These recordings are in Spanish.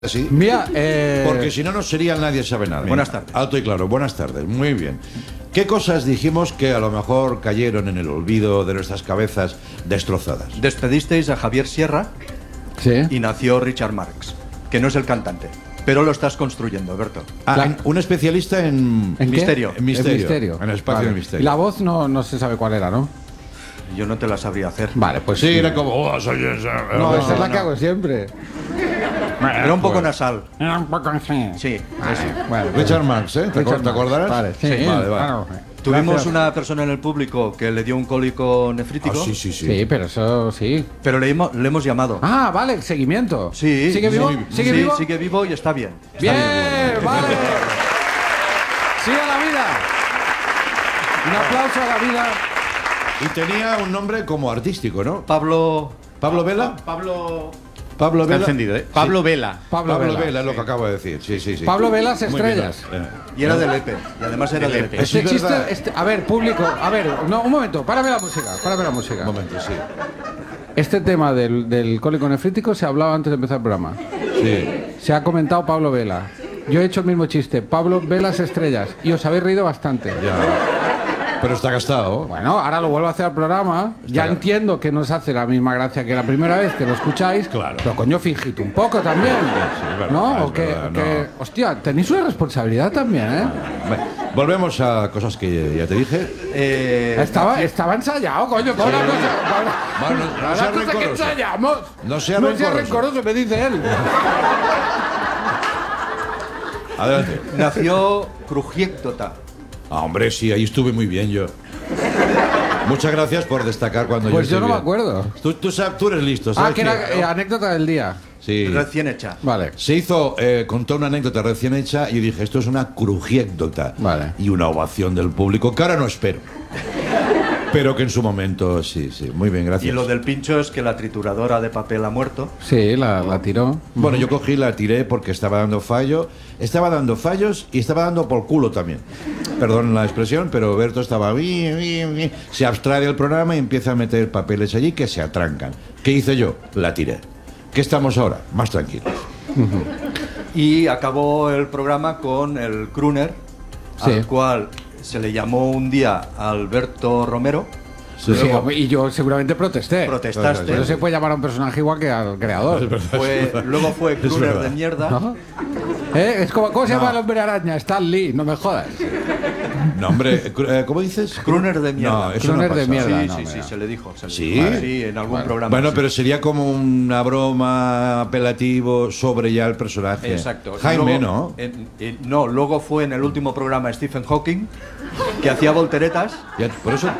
Sí. Mira, porque si no, no sería Nadie Sabe Nada. Buenas tardes. Alto y claro, buenas tardes. Muy bien. ¿Qué cosas dijimos que a lo mejor cayeron en el olvido de nuestras cabezas destrozadas? Despedisteis a Javier Sierra sí. y nació Richard Marx, que no es el cantante, pero lo estás construyendo, Berto. Un especialista en misterio. En misterio. En misterio. En el espacio del misterio. Y la voz no se sabe cuál era, ¿no? Yo no te la sabría hacer. Vale, pues Sí, era como, oh, soy esa. No, esa es la que hago siempre. Era un poco nasal. Era un poco así. Sí, eso. Bueno, Richard Marx, ¿eh? ¿Te acordarás? Vale, sí, vale. claro. Tuvimos Gracias. una persona en el público que le dio un cólico nefrítico, Sí. Sí, pero eso sí. pero le hemos llamado. Ah, vale, el seguimiento. Sí. ¿Sigue vivo? Sí, ¿Sigue vivo? sigue vivo y está bien. Está Bien, vale. Sigue la vida. Un aplauso a la vida. Y tenía un nombre como artístico, ¿no? Pablo ¿Pablo Vela? Pablo Pablo Está Vela. encendido, ¿eh? Pablo Vela. Pablo Vela es lo que acabo de decir. Sí. Pablo Velas Muy bien. Estrellas. y era de Lepe, y además era de Lepe. Lepe. Eso es Este verdad. chiste, a ver, público, a ver, no, un momento, párame la música. Un momento, sí. Este tema del cólico nefrítico se ha hablado antes de empezar el programa. Sí. Se ha comentado Pablo Vela. Yo he hecho el mismo chiste, Pablo Velas Estrellas, y os habéis reído bastante. Ya. Pero está gastado. Bueno, ahora lo vuelvo a hacer al programa. Ya Está- entiendo que no os hace la misma gracia que la primera vez que lo escucháis. Claro. Pero coño, fingid un poco también. es verdad, ¿No? es O que, verdad, no. hostia, tenéis una responsabilidad también, ¿eh? Bueno, volvemos a cosas que ya te dije. Estaba ensayado, coño, con una cosa. Bueno, no Una sea cosa que rencoroso. ensayamos. No sea No rencoroso. rencoroso, me dice él. Adelante. Nació Crujiéctota. Ah, hombre, sí, ahí estuve muy bien yo. Muchas gracias por destacar cuando Pues yo estoy no me bien. acuerdo. Tú eres listo, ¿sabes? Ah, que era anécdota del día. Sí. Recién hecha. Vale. Se hizo, contó una anécdota recién hecha y dije, esto es una crujiécdota. Vale. Y una ovación del público, que ahora no espero. Pero que en su momento, sí. Muy bien, gracias. Y lo del pincho es que la trituradora de papel ha muerto. Sí, la tiró. Bueno, yo cogí, la tiré porque estaba dando fallo. Estaba dando fallos y estaba dando por culo también. Perdón la expresión, pero Berto estaba... Se abstrae del programa y empieza a meter papeles allí que se atrancan. ¿Qué hice yo? La tiré. ¿Qué estamos ahora? Más tranquilos. Y acabó el programa con el crooner, Sí. al cual se le llamó un día Alberto Romero. Sí. Sí, y yo seguramente protesté. Protestaste. Pero no se puede llamar a un personaje igual que al creador. Luego fue crooner verdad. de mierda. ¿No? Es como, ¿cómo se llama el hombre araña? Stan Lee, no me jodas. No, hombre, ¿cómo dices? Crooner de mierda. No, eso Crooner no de pasa. mierda. Sí, no, sí, mira. se le dijo. ¿Sí? dijo. Sí, en algún programa. Bueno, sí. pero sería como una broma apelativo sobre ya el personaje. Exacto. Jaime, Luego, ¿no? no, luego fue en el último programa Stephen Hawking, que hacía volteretas. Ya, por eso,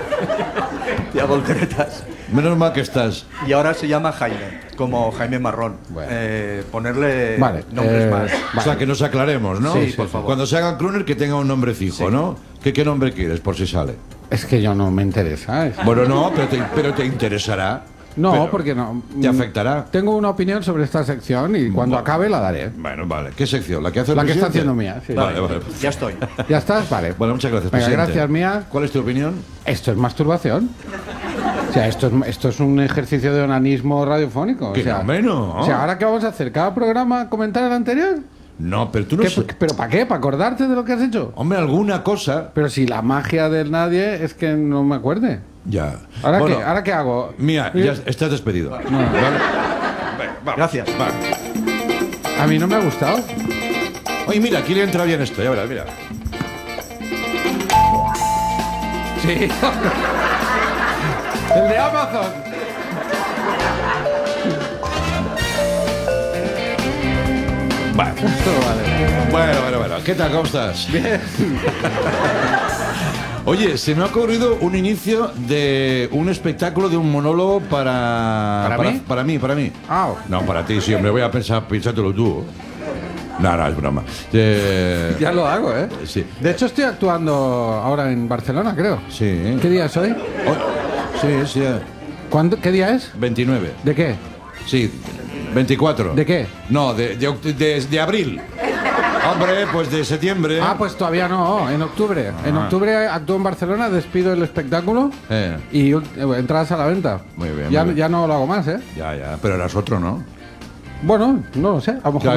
Hacía volteretas. menos mal que estás. Y ahora se llama Jaime, como Jaime Marrón. Bueno. Ponerle Vale, nombres más. O sea, que nos aclaremos, ¿no? Sí, por favor. Cuando se haga crooner, que tenga un nombre fijo, Sí. ¿no? ¿Qué nombre quieres, por si sale? Es que yo no me interesa. Bueno, no, pero te interesará. No, Pero porque no. ¿Te afectará? Tengo una opinión sobre esta sección y cuando acabe la daré. Bueno, vale. ¿Qué sección? ¿La que hace el La que está presidente? haciendo mía. Sí. Vale. Ya estoy. ¿Ya estás? Vale. Bueno, muchas gracias, Venga, presidente. gracias, Mía. ¿Cuál es tu opinión? Esto es masturbación. O sea, esto es un ejercicio de onanismo radiofónico. Que o sea, no, menos. O sea, ¿ahora qué vamos a hacer? ¿Cada programa comentar el anterior? No, pero tú no... ¿Pero para qué? ¿Para acordarte de lo que has hecho? Hombre, alguna cosa... Pero si la magia del nadie es que no me acuerde. Ya. ¿Ahora, Bueno, qué? ¿Ahora qué hago? Mía, ya estás despedido. ¿Vale? Gracias. Va. A mí no me ha gustado. Oye, mira, aquí le entra bien esto, ya verás, mira. Sí. El de Amazon. Bueno, Esto vale. bueno. ¿Qué tal? ¿Cómo estás? Bien. Oye, se me ha ocurrido un inicio de un espectáculo, de un monólogo ¿Para mí? Para mí. Ah, No, para ti, sí, hombre, voy a pensártelo tú. No, es broma. ya lo hago, ¿eh? Sí. De hecho, estoy actuando ahora en Barcelona, creo. Sí. ¿Qué día es hoy? Sí, ¿Qué día es? 29. ¿De qué? Sí, 24. ¿De qué? No, de abril. Hombre, pues de septiembre. Ah, pues todavía no, en octubre. En octubre actúo en Barcelona, despido el espectáculo y entradas a la venta. Muy bien, Ya, muy bien. ya no lo hago más, ¿eh? Ya, pero eras otro, ¿no? Bueno, no lo sé, a lo mejor. Claro,